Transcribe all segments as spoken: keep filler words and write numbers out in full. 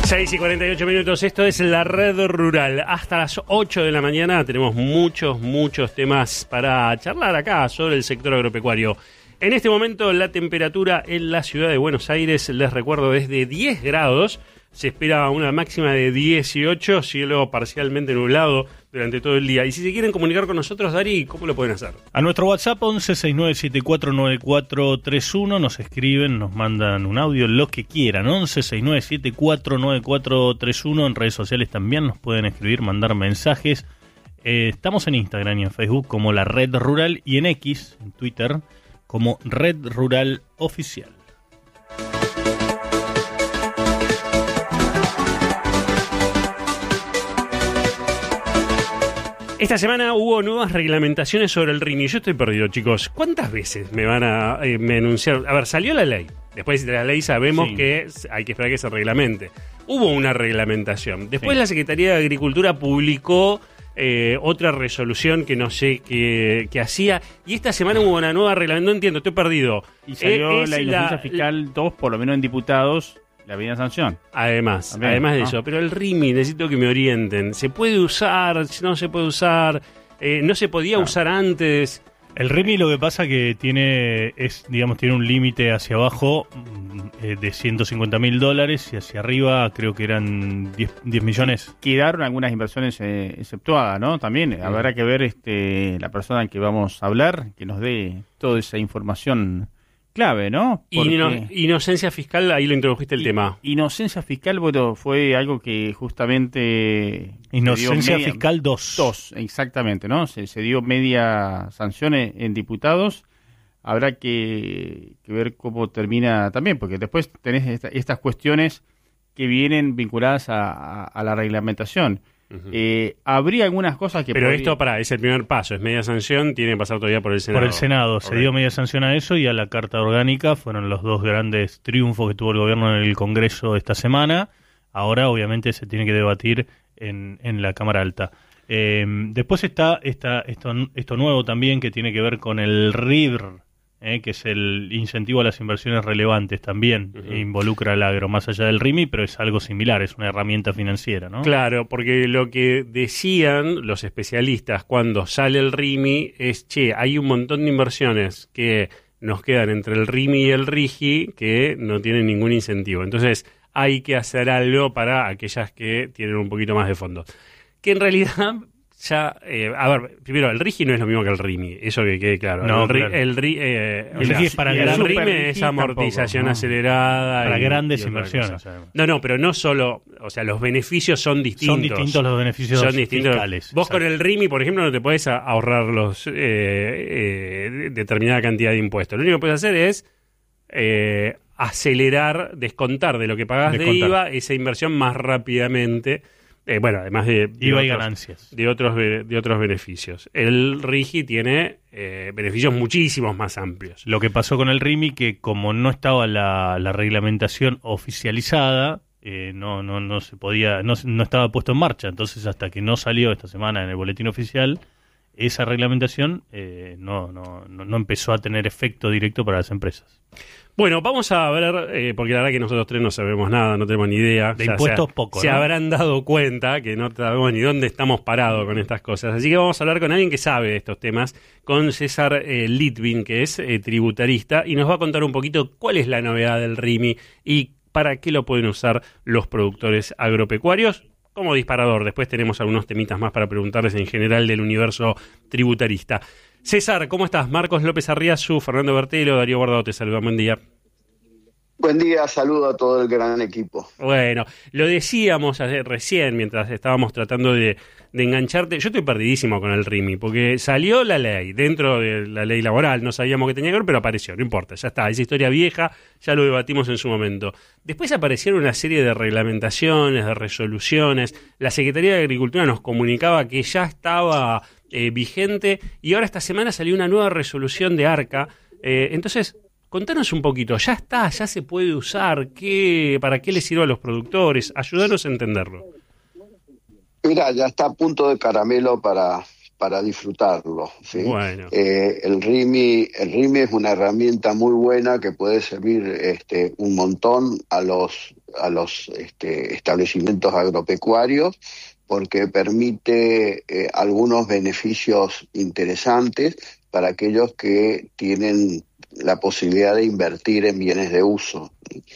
seis y cuarenta y ocho minutos, esto es La Red Rural. Hasta las ocho de la mañana tenemos muchos, muchos temas para charlar acá sobre el sector agropecuario. En este momento la temperatura en la ciudad de Buenos Aires, les recuerdo, es de diez grados. Se espera una máxima de dieciocho, cielo parcialmente nublado durante todo el día. Y si se quieren comunicar con nosotros, Dari, ¿cómo lo pueden hacer? A nuestro WhatsApp once sesenta y nueve setenta y cuatro noventa y cuatro treinta y uno nos escriben, nos mandan un audio, lo que quieran. once sesenta y nueve setenta y cuatro noventa y cuatro treinta y uno. En redes sociales también nos pueden escribir, mandar mensajes. Eh, estamos en Instagram y en Facebook como La Red Rural y en X, en Twitter, como Red Rural Oficial. Esta semana hubo nuevas reglamentaciones sobre el R I M I. Yo estoy perdido, chicos. ¿Cuántas veces me van a eh, me anunciar? A ver, salió la ley. Después de la ley sabemos sí. que hay que esperar que se reglamente. Hubo una reglamentación. Después sí. la Secretaría de Agricultura publicó eh, otra resolución que no sé qué, qué hacía. Y esta semana hubo una nueva reglamentación. No entiendo, estoy perdido. Y salió eh, la inocencia fiscal dos, por lo menos en diputados. La medida de sanción. Además, También, además de ¿no? eso. Pero el R I M I, necesito que me orienten. ¿Se puede usar? ¿No se puede usar? Eh, ¿No se podía Claro. usar antes? El R I M I lo que pasa que tiene, es, digamos, tiene un límite hacia abajo eh, de ciento cincuenta mil dólares y hacia arriba creo que eran diez, diez millones. Quedaron algunas inversiones eh, exceptuadas, ¿no? También habrá que ver este la persona que vamos a hablar, que nos dé toda esa información clave, ¿no? Porque Ino- inocencia fiscal, ahí lo introdujiste el i- tema. Inocencia fiscal, bueno, fue algo que justamente... Inocencia se dio media- fiscal dos. Dos, exactamente, ¿no? Se, se dio media sanción en, en diputados. Habrá que, que ver cómo termina también, porque después tenés esta- estas cuestiones que vienen vinculadas a, a- a la reglamentación. Ujú. Eh, habría algunas cosas que... Pero podría- esto, pará, es el primer paso, es media sanción, tiene que pasar todavía por el Senado. Por el Senado. Se Ok. dio media sanción a eso y a la Carta Orgánica. Fueron los dos grandes triunfos que tuvo el gobierno en el Congreso esta semana. Ahora, obviamente, se tiene que debatir en, en la Cámara Alta. Eh, después está esta, esto, esto nuevo también que tiene que ver con el R I B R, eh, que es el incentivo a las inversiones relevantes. También Ujú. involucra al agro, más allá del R I M I, pero es algo similar, es una herramienta financiera, ¿no? Claro, porque lo que decían los especialistas cuando sale el R I M I es, che, hay un montón de inversiones que nos quedan entre el R I M I y el R I G I que no tienen ningún incentivo. Entonces hay que hacer algo para aquellas que tienen un poquito más de fondo. Que en realidad... Ya, eh, a ver, primero, el R I G I no es lo mismo que el R I M I, eso que quede claro. No, el, R I- claro. el, R I- eh, El R I G I es para el grandes- R I M Super es R I G I amortización tampoco, ¿no? acelerada. Para y- grandes y otra inversiones, cosa. además. No, no, pero no solo, o sea, los beneficios son distintos. Son distintos los beneficios Son distintos. fiscales. Vos con exacto. el R I M I, por ejemplo, no te podés a- ahorrar los eh, eh, determinada cantidad de impuestos. Lo único que puedes hacer es eh, acelerar, descontar de lo que pagás de Descontar. I V A esa inversión más rápidamente. Eh, bueno, además de, de I V A y otros- ganancias. de otros be- de otros beneficios. El R I G I tiene eh, beneficios muchísimos más amplios. Lo que pasó con el R I M I, que como no estaba la, la reglamentación oficializada, eh, no, no, no se podía, no, no estaba puesto en marcha. Entonces, hasta que no salió esta semana en el boletín oficial, esa reglamentación eh, no, no, no, no empezó a tener efecto directo para las empresas. Bueno, vamos a ver, eh, porque la verdad que nosotros tres no sabemos nada, no tenemos ni idea. De O sea, impuestos se, poco, Se ¿no? habrán dado cuenta que no sabemos ni dónde estamos parados con estas cosas. Así que vamos a hablar con alguien que sabe de estos temas, con César eh, Litvin, que es eh, tributarista, y nos va a contar un poquito cuál es la novedad del R I M I y para qué lo pueden usar los productores agropecuarios. Como disparador, después tenemos algunos temitas más para preguntarles en general del universo tributarista. César, ¿cómo estás? Marcos López Arriazu, Fernando Bertelo, Darío Guardado, te saludan, buen día. Buen día, saludo a todo el gran equipo. Bueno, lo decíamos hace- recién mientras estábamos tratando de, de engancharte. Yo estoy perdidísimo con el R I M I, porque salió la ley, dentro de la ley laboral, no sabíamos que tenía que ver, pero apareció, no importa, ya está, esa historia vieja, ya lo debatimos en su momento. Después aparecieron una serie de reglamentaciones, de resoluciones, la Secretaría de Agricultura nos comunicaba que ya estaba eh, vigente, y ahora esta semana salió una nueva resolución de ARCA, eh, entonces... Contanos un poquito, ya está, ya se puede usar, ¿qué, para qué le sirve a los productores? Ayúdanos a entenderlo. Mira, ya está a punto de caramelo para, para disfrutarlo, ¿sí? Bueno. Eh, el R I M I, el R I M I es una herramienta muy buena que puede servir este, un montón a los a los este, establecimientos agropecuarios, porque permite eh, algunos beneficios interesantes para aquellos que tienen la posibilidad de invertir en bienes de uso.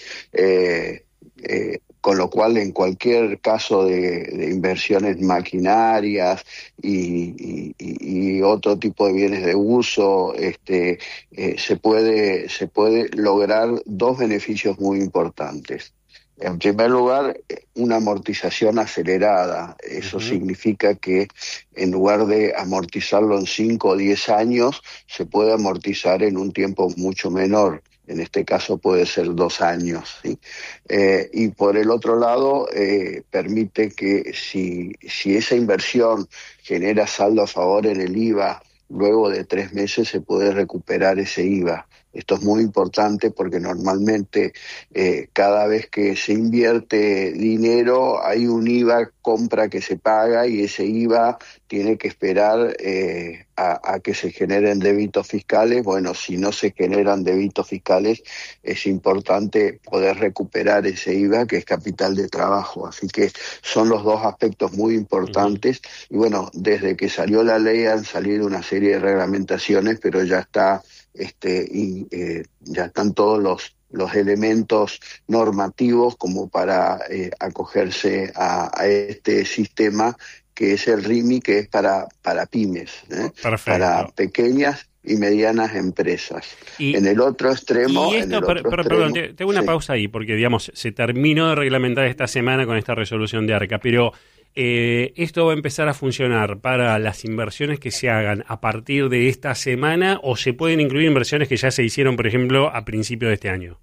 Eh, eh, con lo cual, en cualquier caso de, de inversiones maquinarias y, y, y otro tipo de bienes de uso, este, eh, se puede, se puede lograr dos beneficios muy importantes. En primer lugar, una amortización acelerada. Eso uh-huh. significa que en lugar de amortizarlo en cinco o diez años, se puede amortizar en un tiempo mucho menor. En este caso puede ser dos años, ¿sí? Eh, y por el otro lado, eh, permite que si, si esa inversión genera saldo a favor en el I V A, luego de tres meses se puede recuperar ese I V A. Esto es muy importante porque normalmente eh, cada vez que se invierte dinero hay un I V A compra que se paga y ese I V A tiene que esperar eh, a, a que se generen débitos fiscales. Bueno, si no se generan débitos fiscales es importante poder recuperar ese I V A, que es capital de trabajo. Así que son los dos aspectos muy importantes. Uh-huh. Y bueno, desde que salió la ley han salido una serie de reglamentaciones, pero ya está este y eh, ya están todos los los elementos normativos como para eh, acogerse a, a este sistema que es el R I M I, que es para para pymes, ¿eh? para pequeñas y medianas empresas. Y, en el otro extremo... Y esto, en el per, otro per, extremo, perdón, te, tengo una sí. pausa ahí, porque digamos, se terminó de reglamentar esta semana con esta resolución de ARCA, pero eh, esto va a empezar a funcionar para las inversiones que se hagan a partir de esta semana, o se pueden incluir inversiones que ya se hicieron, por ejemplo, a principios de este año.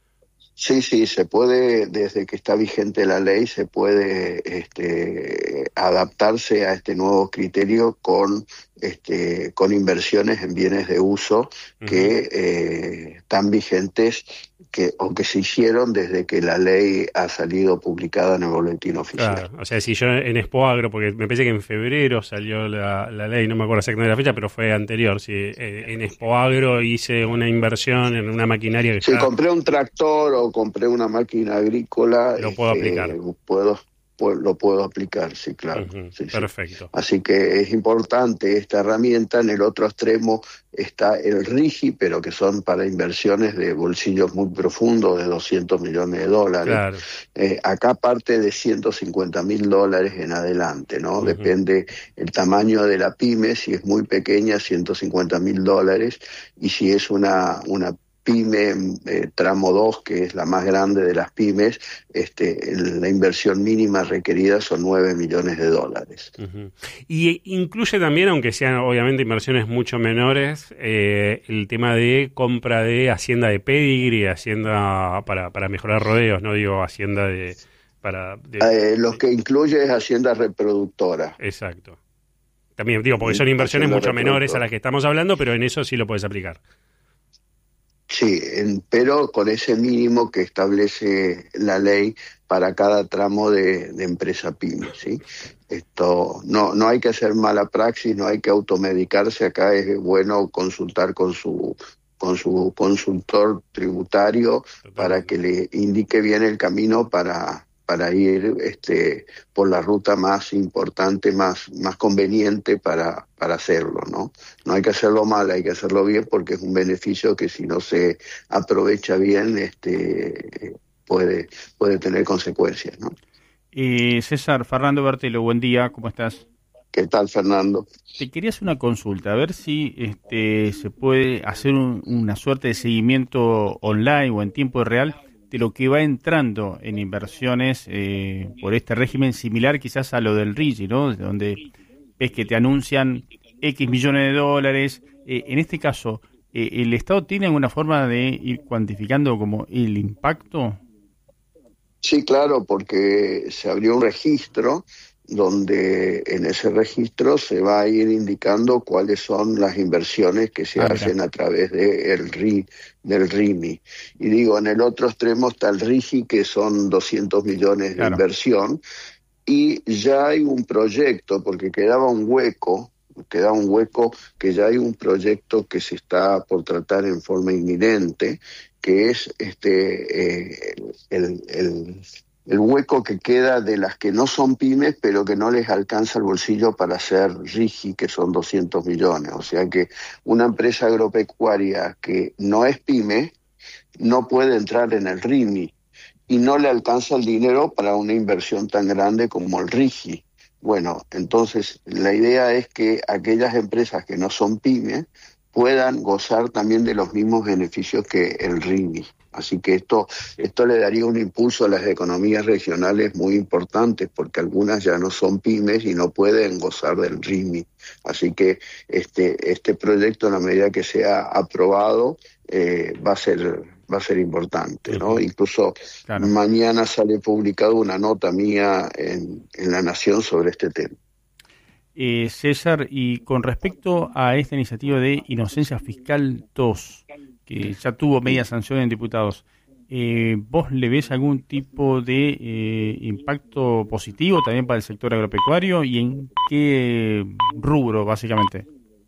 Sí, sí, se puede, desde que está vigente la ley, se puede este, adaptarse a este nuevo criterio con este, con inversiones en bienes de uso que uh-huh. eh, están vigentes que o que se hicieron desde que la ley ha salido publicada en el boletín oficial. Claro, o sea, si yo en Expoagro, porque me parece que en febrero salió la, la ley, no me acuerdo exactamente la fecha, pero fue anterior, si eh, en Expoagro hice una inversión en una maquinaria que si ya... compré un tractor o compré una máquina agrícola, lo puedo este, aplicar. Puedo... lo puedo aplicar, sí, claro. Uh-huh, sí, perfecto. Sí. Así que es importante esta herramienta. En el otro extremo está el RIGI, pero que son para inversiones de bolsillos muy profundos, de doscientos millones de dólares. Claro. Eh, acá parte de ciento cincuenta mil dólares en adelante, ¿no? Uh-huh. Depende el tamaño de la pyme, si es muy pequeña, ciento cincuenta mil dólares, y si es una, una pyme eh, tramo dos, que es la más grande de las pymes, este, la inversión mínima requerida son nueve millones de dólares. Uh-huh. Y incluye también, aunque sean obviamente inversiones mucho menores, eh, el tema de compra de hacienda de pedigree, hacienda para, para mejorar rodeos, no digo hacienda de... para de, eh, Lo que incluye es hacienda reproductora. Exacto. También digo, porque son inversiones hacienda mucho menores a las que estamos hablando, pero en eso sí lo puedes aplicar. Sí, en, pero con ese mínimo que establece la ley para cada tramo de, de empresa pyme, ¿sí? Esto no no hay que hacer mala praxis, no hay que automedicarse. Acá es bueno consultar con su con su consultor tributario para que le indique bien el camino para para ir este por la ruta más importante, más más conveniente para para hacerlo, ¿no? No hay que hacerlo mal, hay que hacerlo bien, porque es un beneficio que si no se aprovecha bien, este puede puede tener consecuencias, ¿no? Eh, César, Fernando Bertelo, buen día, ¿cómo estás? ¿Qué tal, Fernando? Te quería hacer una consulta, a ver si este se puede hacer un, una suerte de seguimiento online o en tiempo real de lo que va entrando en inversiones eh, por este régimen similar quizás a lo del RIGI, ¿no? Donde ves que te anuncian X millones de dólares. Eh, en este caso, eh, ¿el Estado tiene alguna forma de ir cuantificando como el impacto? Sí, claro, porque se abrió un registro donde en ese registro se va a ir indicando cuáles son las inversiones que se ah, hacen mira. a través de el R I, del R I M I. Y digo, en el otro extremo está el RIGI, que son doscientos millones claro. de inversión, y ya hay un proyecto, porque quedaba un hueco, queda un hueco que ya hay un proyecto que se está por tratar en forma inminente, que es este eh, el, el, el hueco que queda de las que no son pymes, pero que no les alcanza el bolsillo para hacer R I G I, que son doscientos millones. O sea que una empresa agropecuaria que no es pyme no puede entrar en el R I M I y no le alcanza el dinero para una inversión tan grande como el R I G I. Bueno, entonces la idea es que aquellas empresas que no son pymes puedan gozar también de los mismos beneficios que el R I M I. Así que esto, esto le daría un impulso a las economías regionales muy importantes, porque algunas ya no son pymes y no pueden gozar del R I M I. Así que este, este proyecto, en la medida que sea aprobado, eh, va a ser, va a ser importante, ¿no? Incluso claro. Mañana sale publicada una nota mía en, en La Nación sobre este tema. Eh, César, y con respecto a esta iniciativa de Inocencia Fiscal dos, que ya tuvo media sanción en diputados, eh, ¿vos le ves algún tipo de eh, impacto positivo también para el sector agropecuario y en qué rubro, básicamente?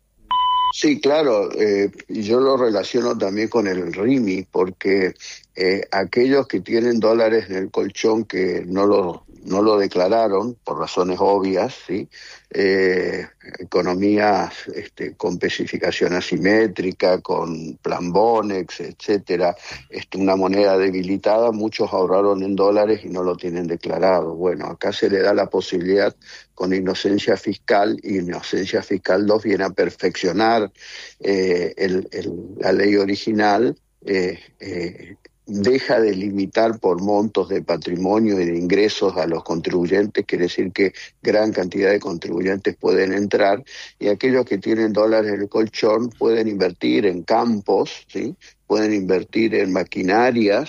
Sí, claro, eh, yo lo relaciono también con el R I M I, porque eh, aquellos que tienen dólares en el colchón que no lo, no lo declararon, por razones obvias, ¿sí? Eh, economías este, con especificación asimétrica, con plan Bonex, etcétera, este, una moneda debilitada, muchos ahorraron en dólares y no lo tienen declarado. Bueno, acá se le da la posibilidad con inocencia fiscal, y inocencia fiscal dos viene a perfeccionar eh, el, el, la ley original, eh, eh, deja de limitar por montos de patrimonio y de ingresos a los contribuyentes, quiere decir que gran cantidad de contribuyentes pueden entrar, y aquellos que tienen dólares en el colchón pueden invertir en campos, ¿sí? Pueden invertir en maquinarias,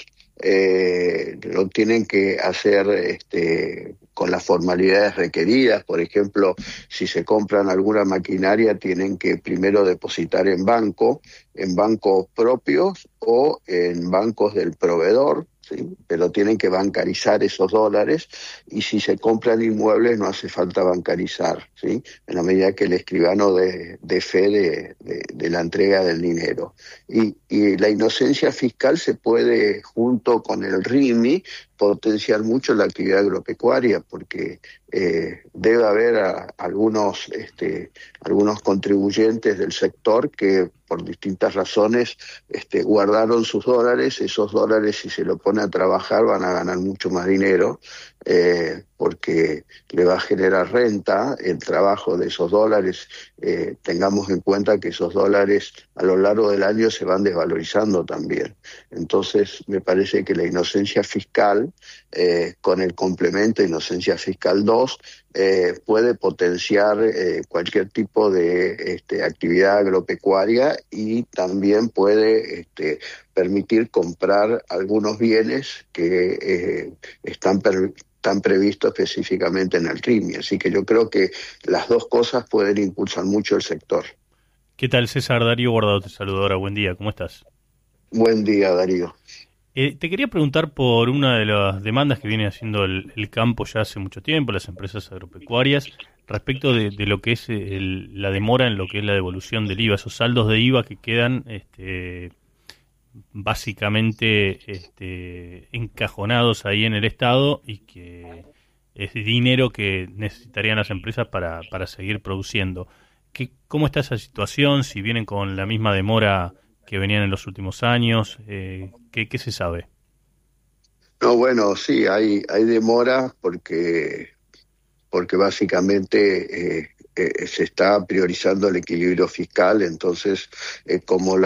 eh, lo tienen que hacer este, con las formalidades requeridas. Por ejemplo, si se compran alguna maquinaria, tienen que primero depositar en banco, en bancos propios o en bancos del proveedor, ¿sí? Pero tienen que bancarizar esos dólares, y si se compran inmuebles no hace falta bancarizar, ¿sí? En la medida que el escribano dé de fe de, de, de la entrega del dinero. Y, y la inocencia fiscal se puede, junto con el R I M I, potenciar mucho la actividad agropecuaria, porque eh, debe haber a, algunos este, algunos contribuyentes del sector que por distintas razones este, guardaron sus dólares. Esos dólares, si se lo pone a trabajar, van a ganar mucho más dinero, eh, porque le va a generar renta el trabajo de esos dólares. Eh, tengamos en cuenta que esos dólares a lo largo del año se van desvalorizando también. Entonces, me parece que la inocencia fiscal, eh, con el complemento de inocencia fiscal dos, eh, puede potenciar eh, cualquier tipo de este, actividad agropecuaria, y también puede este, permitir comprar algunos bienes que eh, están per- están previstos específicamente en el R I M I. Así que yo creo que las dos cosas pueden impulsar mucho el sector. ¿Qué tal, César? Darío Guardado te saluda ahora. Buen día, ¿cómo estás? Buen día, Darío. Eh, te quería preguntar por una de las demandas que viene haciendo el, el campo ya hace mucho tiempo, las empresas agropecuarias, respecto de, de lo que es el, la demora en lo que es la devolución del I V A, esos saldos de I V A que quedan este, básicamente este, encajonados ahí en el Estado, y que es dinero que necesitarían las empresas para, para seguir produciendo. ¿Qué, ¿Cómo está esa situación? Si vienen con la misma demora que venían en los últimos años, eh, ¿qué, ¿qué se sabe? No, bueno, sí, hay, hay demora porque, porque básicamente eh, eh, se está priorizando el equilibrio fiscal. Entonces, eh, como la